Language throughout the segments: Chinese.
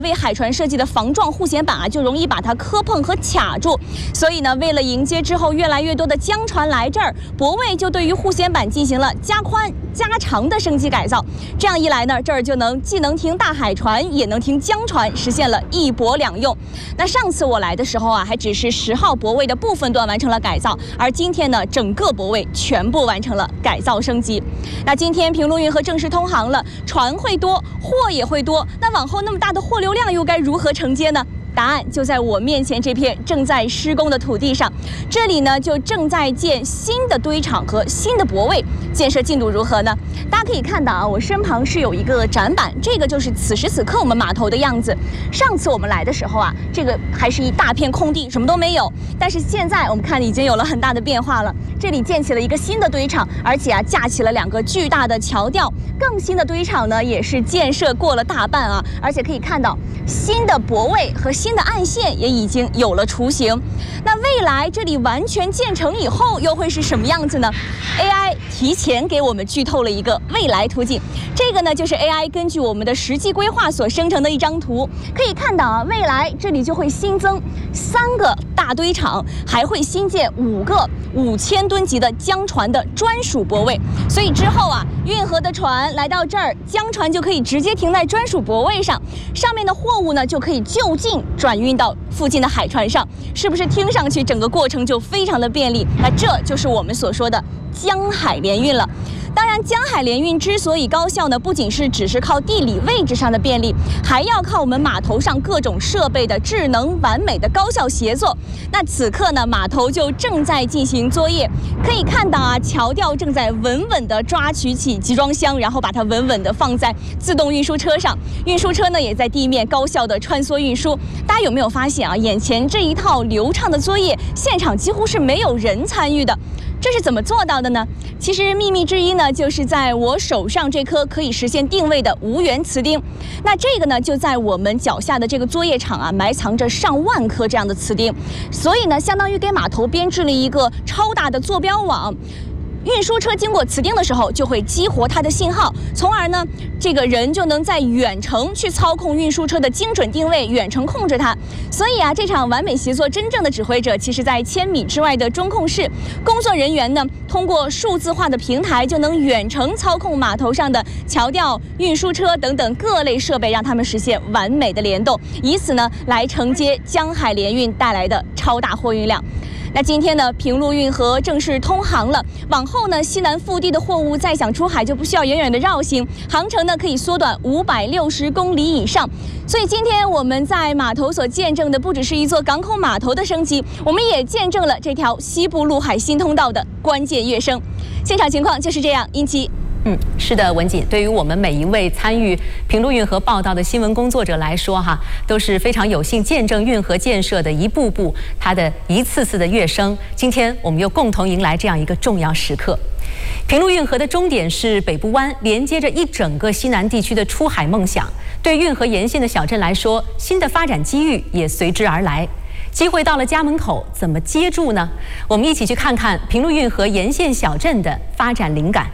为海船设计的防撞护舷板啊，就容易把它磕碰和卡住。所以呢，为了迎接之后越来越多的江船来这儿，泊位就对于护舷板进行了加宽、加长的升级改造。这样一来呢，这儿就既能停大海船，也能停江船，实现了一泊两用。那上次我来的时候啊，还只是10号泊位的部分段完成了改造，而今天呢，整个泊位全部完成了改造升级。那今天平陆运河正式通航了，船会多，货也会多，那往后那么大的货流量又该如何承接呢？答案就在我面前这片正在施工的土地上，这里呢就正在建新的堆场和新的泊位，建设进度如何呢？大家可以看到啊，我身旁是有一个展板，这个就是此时此刻我们码头的样子。上次我们来的时候啊，这个还是一大片空地，什么都没有。但是现在我们看已经有了很大的变化了，这里建起了一个新的堆场，而且啊架起了2个巨大的桥吊。更新的堆场呢也是建设过了大半啊，而且可以看到新的泊位和新的岸线也已经有了雏形。那未来这里完全建成以后又会是什么样子呢？ AI 提前给我们剧透了一个未来图景，这个呢就是 AI 根据我们的实际规划所生成的一张图。可以看到啊，未来这里就会新增3个大堆场，还会新建5个5000吨级的江船的专属泊位。所以之后啊，运河的船来到这儿，江船就可以直接停在专属泊位上，上面的货物呢就可以就近转运到附近的海船上。是不是听上去整个过程就非常的便利？那这就是我们所说的江海联运了。当然，江海联运之所以高效呢，不仅只是靠地理位置上的便利，还要靠我们码头上各种设备的智能完美的高效协作。那此刻呢，码头就正在进行作业，可以看到啊，桥吊正在稳稳地抓取起集装箱，然后把它稳稳地放在自动运输车上。运输车呢也在地面高效地穿梭运输。大家有没有发现啊，眼前这一套流畅的作业，现场几乎是没有人参与的。这是怎么做到的呢？其实秘密之一呢，就是在我手上这颗可以实现定位的无源磁钉。那这个呢，就在我们脚下的这个作业场啊，埋藏着上万颗这样的磁钉，所以呢，相当于给码头编制了一个超大的坐标网。运输车经过磁钉的时候，就会激活它的信号，从而呢，这个人就能在远程去操控运输车的精准定位，远程控制它。所以啊，这场完美协作真正的指挥者，其实在1000米之外的中控室，工作人员呢，通过数字化的平台，就能远程操控码头上的桥吊、运输车等等各类设备，让他们实现完美的联动，以此呢，来承接江海联运带来的超大货运量。那今天呢，平陆运河正式通航了。往后呢，西南腹地的货物再想出海就不需要远远的绕行，航程呢可以缩短560公里以上。所以今天我们在码头所见证的，不只是一座港口码头的升级，我们也见证了这条西部陆海新通道的关键跃升。现场情况就是这样，殷琦。 是的，文锦，对于我们每一位参与平陆运河报道的新闻工作者来说，都是非常有幸见证运河建设的一步步，它的一次次的跃升。今天我们又共同迎来这样一个重要时刻。平陆运河的终点是北部湾，连接着一整个西南地区的出海梦想。对运河沿线的小镇来说，新的发展机遇也随之而来。机会到了家门口，怎么接住呢？我们一起去看看平陆运河沿线小镇的发展灵感。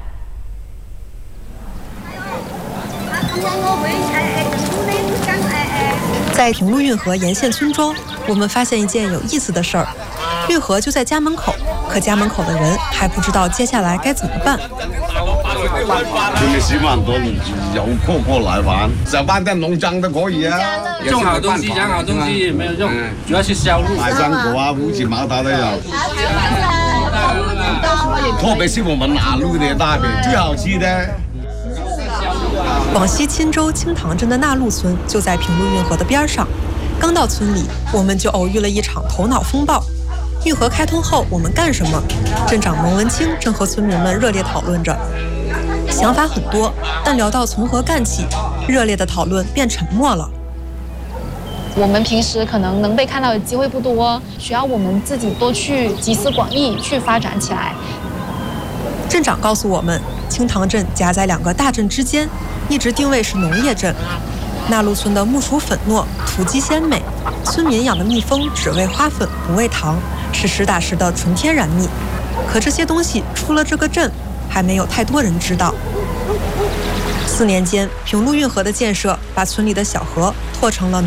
在平陆运河沿线村庄，我们发现一件有意思的事儿：运河就在家门口，可家门口的人还不知道接下来该怎么办。 你们希望多游客过来玩，小贩店农庄都可以啊。 种好东西，养好东西没有用，主要是销路。 买山果啊，乌鸡毛它都有。特别是我们拿路的大饼，最好吃的。 广西钦州清塘镇的纳陆村就在平陆运河的边上。刚到村里，我们就偶遇了一场头脑风暴。运河开通后，我们干什么？镇长蒙文清正和村民们热烈讨论着，想法很多，但聊到从何干起，热烈的讨论变沉默了。 我们平时可能能被看到的机会不多，需要我们自己多去集思广益，去发展起来。 镇长告诉我们，清塘镇夹在2个大镇之间，一直定位是农业镇。纳陆村的木薯粉糯，土鸡鲜美，村民养的蜜蜂只喂花粉不喂糖，是实打实的纯天然蜜。可这些东西出了这个镇，还没有太多人知道。 4年间，平陆运河的建设把村里的小河拓成了